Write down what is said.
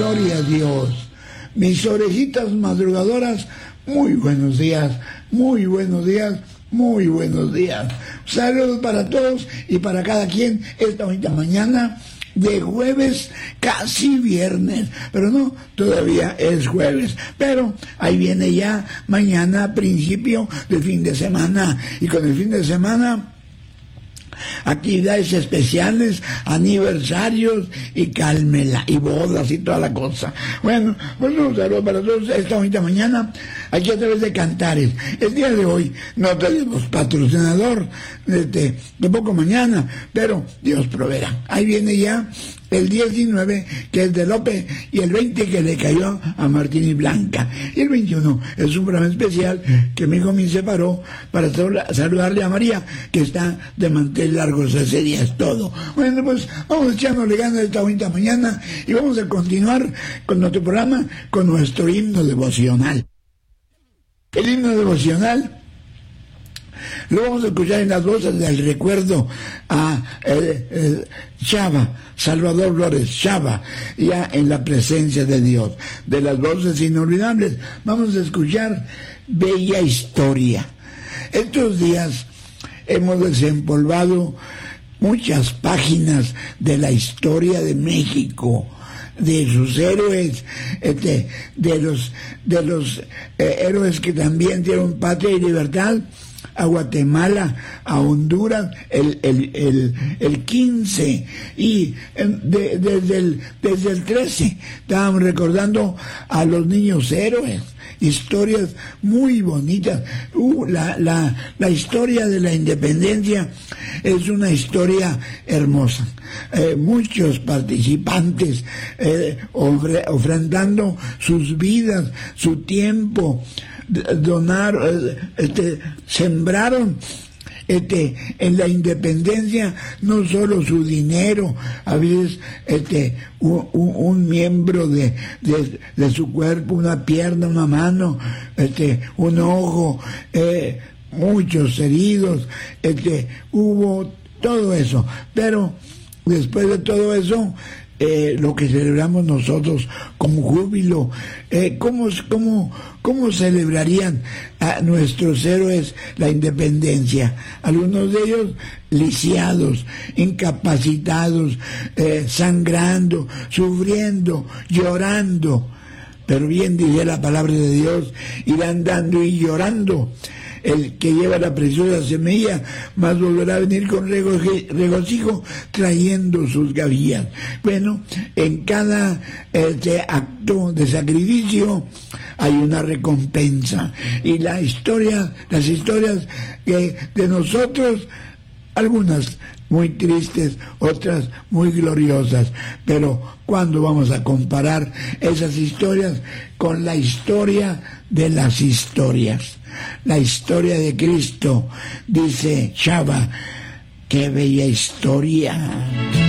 gloria a Dios. Mis orejitas madrugadoras, muy buenos días, muy buenos días, muy buenos días. Saludos para todos y para cada quien esta bonita mañana de jueves, casi viernes, pero no, todavía es jueves, pero ahí viene ya mañana principio del fin de semana, y con el fin de semana actividades especiales, aniversarios y cálmela, y bodas y toda la cosa. Bueno, pues un saludo para todos esta bonita mañana, aquí a través de Cantares. El día de hoy no tenemos patrocinador, de poco mañana, pero Dios proveerá. Ahí viene ya el 19, que es de López, y el 20 que le cayó a Martín y Blanca. Y el 21 es un programa especial que mi hijo me separó para saludarle a María, que está de mantel largo ese día, es todo. Bueno, pues vamos echándole ganas esta bonita mañana y vamos a continuar con nuestro programa, con nuestro himno devocional. El himno devocional lo vamos a escuchar en las voces del recuerdo a Chava, Salvador Flores Chava, ya en la presencia de Dios. De las voces inolvidables vamos a escuchar Bella Historia. Estos días hemos desempolvado muchas páginas de la historia de México, de sus héroes, de los héroes que también dieron patria y libertad a Guatemala, a Honduras, el 15, y desde el 13 estábamos recordando a los niños héroes, historias muy bonitas. La historia de la independencia es una historia hermosa. Muchos participantes ofrendando sus vidas, su tiempo, donaron, sembraron en la independencia no solo su dinero, a veces un miembro de su cuerpo, una pierna, una mano, un ojo, muchos heridos, hubo todo eso, pero después de todo eso, lo que celebramos nosotros como júbilo, ¿cómo celebrarían a nuestros héroes la independencia? Algunos de ellos lisiados, incapacitados, sangrando, sufriendo, llorando, pero bien dice la palabra de Dios, irán dando y llorando. El que lleva la preciosa semilla, más volverá a venir con regocijo, trayendo sus gavillas. Bueno, en cada acto de sacrificio hay una recompensa. Y las historias de nosotros, algunas muy tristes, otras muy gloriosas, pero ¿cuándo vamos a comparar esas historias con la historia de las historias? La historia de Cristo, dice Chava, qué bella historia.